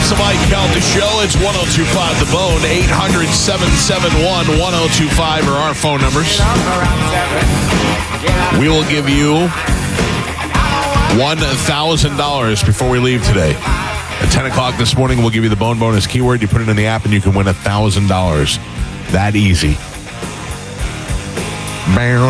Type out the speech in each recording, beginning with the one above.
It's the Mike Calta Show. It's 1025 The Bone. 800-771-1025 are our phone numbers. We will give you $1,000 before we leave today. At 10 o'clock this morning, we'll give you the Bone Bonus keyword. You put it in the app and you can win $1,000. That easy. Now.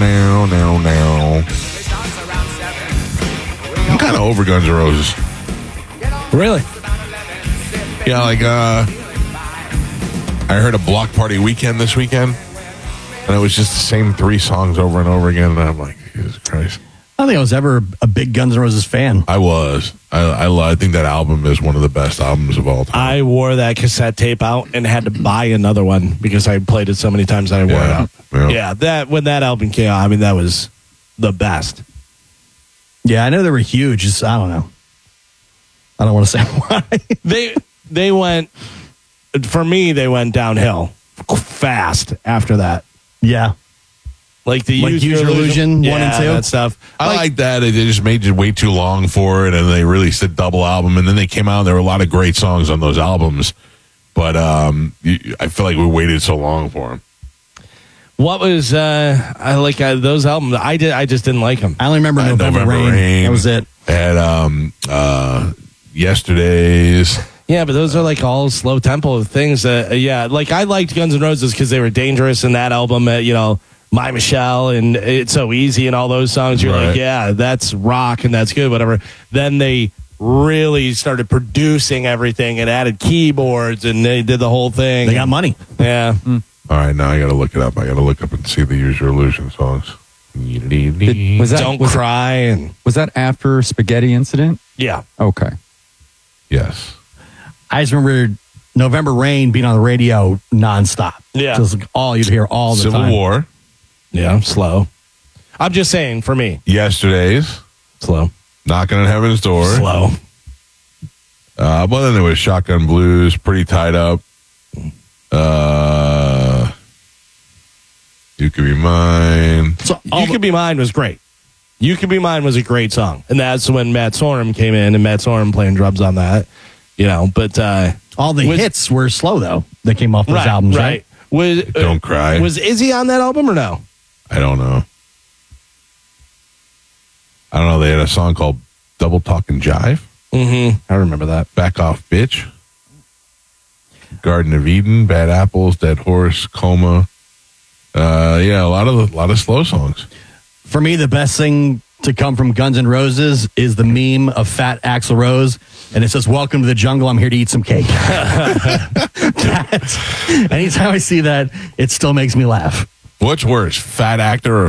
I'm kind of over Guns N' Roses. Really? Yeah, like, I heard a Block Party Weekend this weekend, and it was just the same 3 songs over and over again, and I'm like, Jesus Christ. I don't think I was ever a big Guns N' Roses fan. I was. I think that album is one of the best albums of all time. I wore that cassette tape out and had to buy another one because I played it so many times that I wore it out. Yeah, when that album came out, I mean, that was the best. Yeah, I know they were huge. Just, I don't know. I don't want to say why. They went, for me, they went downhill fast after that. Yeah. Like the Use Your Illusion 1 and 2? That stuff. I like that. They just made it way too long for it, and they released a double album, and then they came out, and there were a lot of great songs on those albums, but I feel like we waited so long for them. What was those albums? I just didn't like them. I only remember November Rain. That was it. And Yesterday's. Yeah, but those are like all slow tempo things. Like I liked Guns N' Roses because they were dangerous in that album. My Michelle and It's So Easy and all those songs. You're like, yeah, that's rock and that's good, whatever. Then they really started producing everything and added keyboards and they did the whole thing. They got money. Yeah. All right, now I got to look it up. I got to look up and see the Use Your Illusion songs. Don't Cry. And was that after Spaghetti Incident? Yeah. Okay. Yes. I just remember November Rain being on the radio nonstop. Yeah. Just all you'd hear all the Civil time. War. Yeah, slow. I'm just saying, for me. Yesterday's. Slow. Knocking on Heaven's Door. Slow. Well, then there was Shotgun Blues, Pretty Tied Up. You Could Be Mine. So You Could Be Mine was great. You Could Be Mine was a great song. And that's when Matt Sorum came in, and Matt Sorum playing drums on that. But all the hits were slow, though. They came off those albums, right? Don't Cry. Was Izzy on that album or no? I don't know. They had a song called Double Talk and Jive. Mm-hmm. I remember that. Back Off Bitch. Garden of Eden, Bad Apples, Dead Horse, Coma. A lot of slow songs. For me, the best thing to come from Guns N' Roses is the meme of Fat Axl Rose, and it says, "Welcome to the jungle. I'm here to eat some cake." Anytime I see that, it still makes me laugh. What's worse, fat actor or